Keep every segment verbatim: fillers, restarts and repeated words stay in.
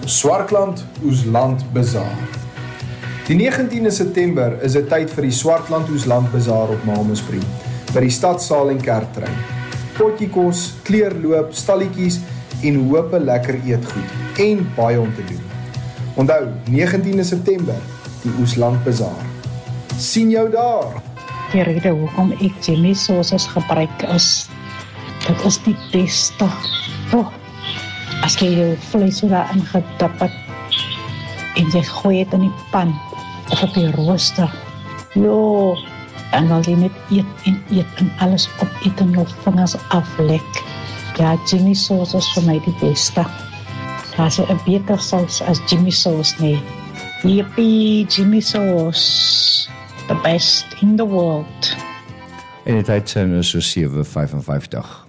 Swartland Oesland Bazaar. Die negentiende September is 'n tyd vir die Swartland Oesland Bazaar op Malmesbury, by die stadsaal en kerktrein. Potjie kos, kleurloop, stalletjies en hoop 'n lekker eetgoed en baie om te doen. Onthou, negentiende September, die Oesland Bazaar. Sien jou daar! Die rede hoekom ek Jimmy sauces gebruik is, dit is die beste. Oh, as jy jou vlees so daarin gedip het, en jy gooi het in die pan, of op die rooster, jo, en dan jy net eet en eet, en alles opeet en jou vingers aflek. Ja, Jimmy sauce is vir my die beste. Daar is 'n beter saus as Jimmy sauce, nee. Yippie, Jimmy sauce, the best in the world. En die tyd zijn er so sewe vyfenvyftig.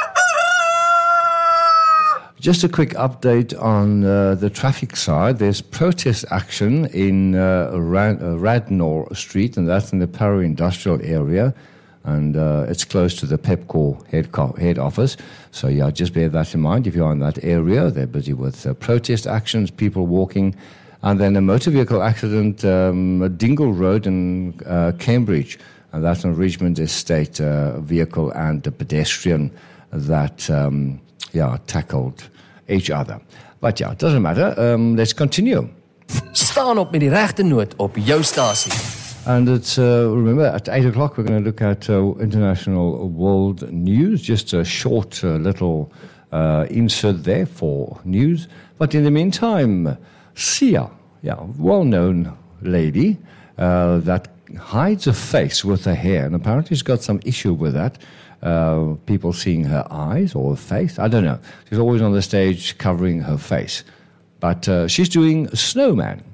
Just a quick update on uh, the traffic side. There's protest action in uh, Rad- uh, Radnor Street, and that's in the Parow Industrial area. And uh, it's close to the Pepcor head, co- head office. So yeah, just bear that in mind. If you're in that area, they're busy with uh, protest actions, people walking. And then a motor vehicle accident, um, at Dingle Road in uh, Cambridge. And that's on Richmond Estate, uh, vehicle and a pedestrian that, um, yeah, tackled each other. But yeah, it doesn't matter. Um, let's continue. Staan op met die regte noot op jou stasie. And it's, uh, remember, at eight o'clock we're going to look at uh, international world news. Just a short uh, little uh, insert there for news. But in the meantime, Sia, yeah, well-known lady uh, that hides her face with her hair, and apparently she's got some issue with that. Uh, people seeing her eyes or her face, I don't know. She's always on the stage covering her face. But uh, she's doing Snowman.